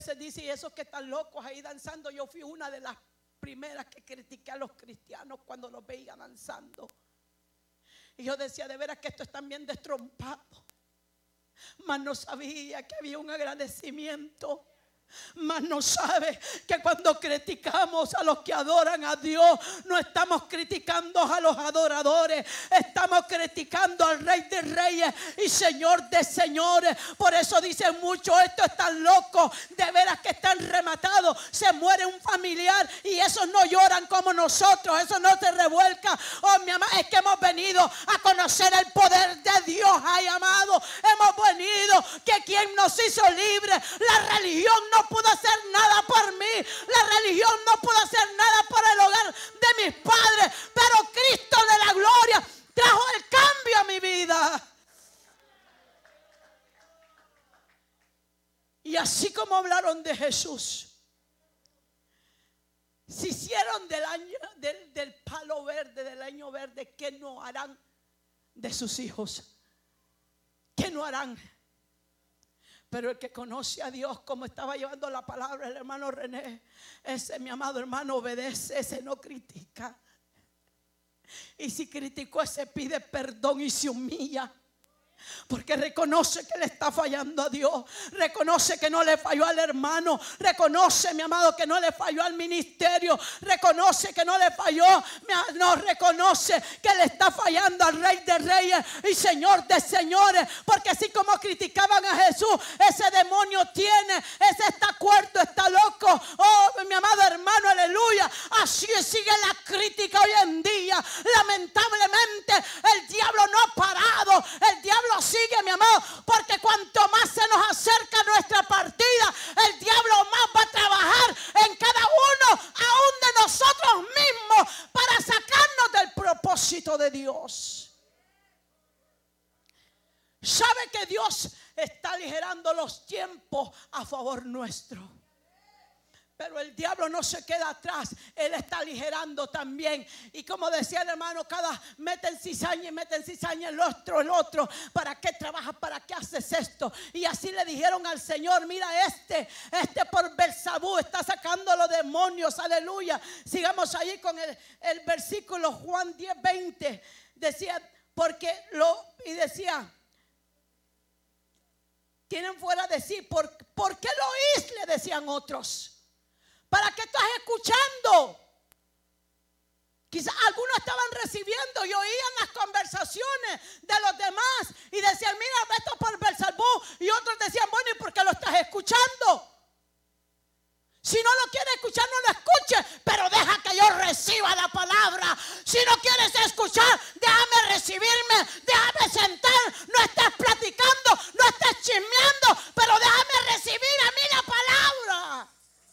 Se dice, y esos que están locos ahí danzando. Yo fui una de las primeras que critiqué a los cristianos cuando los veía danzando. Y yo decía, de veras que estos están bien destrompados. Mas no sabía que había un agradecimiento. Mas no sabe que cuando criticamos a los que adoran a Dios, no estamos criticando a los adoradores, estamos criticando al Rey de Reyes y Señor de Señores. Por eso dicen muchos, estos están locos, de veras que están rematados. Se muere un familiar y esos no lloran como nosotros, esos no se revuelcan. Oh mi amado, es que hemos venido a conocer el poder de Dios. Ay amado, hemos venido que quien nos hizo libres. La religión no pudo hacer nada por mí, la religión no pudo hacer nada por el hogar de mis padres, pero Cristo de la gloria trajo el cambio a mi vida. Y así como hablaron de Jesús, se hicieron del palo verde, del leño verde, ¿qué no harán de sus hijos? ¿Qué no harán? Pero el que conoce a Dios, como estaba llevando la palabra el hermano René, ese mi amado hermano obedece, ese no critica. Y si criticó, ese pide perdón y se humilla. Porque reconoce que le está fallando a Dios. Reconoce que no le falló al hermano. Reconoce, mi amado, que no le falló al ministerio. Reconoce que no le falló. No, reconoce que le está fallando al Rey de Reyes y Señor de Señores. Porque así como criticaban a Jesús, ese demonio tiene, ese está cuerdo, está loco. Oh, mi amado hermano, aleluya. Así sigue la crítica hoy en día. Lamentablemente el diablo no ha parado. El diablo sigue, mi amado, porque cuanto más se nos acerca nuestra partida, el diablo más va a trabajar en cada uno, aún de nosotros mismos, para sacarnos del propósito de Dios. ¿Sabe que Dios está aligerando los tiempos a favor nuestro? Pero el diablo no se queda atrás. Él está aligerando también. Y como decía el hermano, meten cizaña el otro. ¿Para qué trabajas? ¿Para qué haces esto? Y así le dijeron al Señor, mira este por Beelzebú está sacando los demonios. Aleluya. Sigamos ahí con el versículo Juan 10:20. Decía, y decía, tienen fuera de sí. ¿Por qué lo oís? Le decían otros. ¿Para qué estás escuchando? Quizás algunos estaban recibiendo y oían las conversaciones de los demás y decían, mira, esto por Beelzebú. Y otros decían, bueno, ¿y por qué lo estás escuchando? Si no lo quieres escuchar, no lo escuches, pero deja que yo reciba la palabra. Si no quieres escuchar, déjame recibirme, déjame sentar. No estés platicando, no estés chismeando, pero déjame recibir a mí la palabra.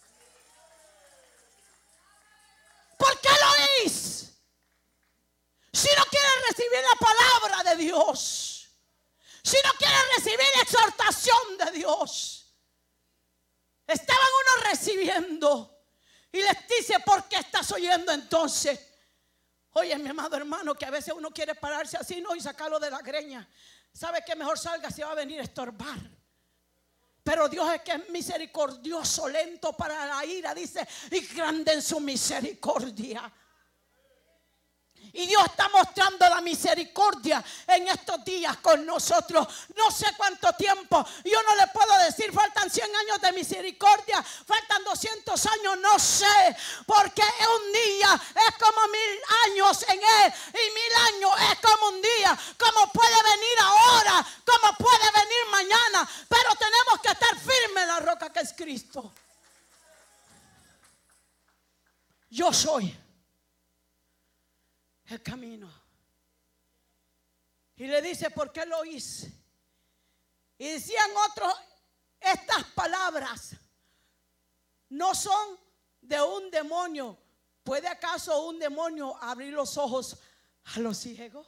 ¿Por qué lo oís? Si no quieres recibir la palabra de Dios, si no quieres recibir la exhortación de Dios, estaban unos recibiendo y les dice, ¿por qué estás oyendo entonces? Oye, mi amado hermano, que a veces uno quiere pararse así, no, y sacarlo de la greña. ¿Sabe qué? Mejor salga, si va a venir a estorbar. Pero Dios es que es misericordioso, lento para la ira, dice, y grande en su misericordia. Y Dios está mostrando la misericordia en estos días con nosotros. No sé cuánto tiempo. Yo no le puedo decir, faltan 100 años de misericordia, faltan 200 años, no sé. Porque un día es como 1000 años en Él. Y 1000 años es como un día. Como puede venir ahora, como puede venir mañana. Pero tenemos que estar firmes en la roca que es Cristo. Yo soy el camino. Y le dice, ¿por qué lo hice? Y decían otros, estas palabras no son de un demonio. ¿Puede acaso un demonio abrir los ojos a los ciegos?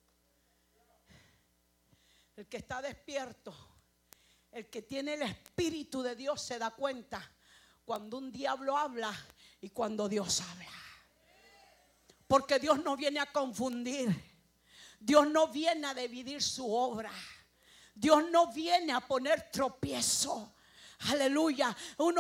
El que está despierto, el que tiene el Espíritu de Dios se da cuenta cuando un diablo habla y cuando Dios habla. Porque Dios no viene a confundir. Dios no viene a dividir su obra. Dios no viene a poner tropiezo. Aleluya. Uno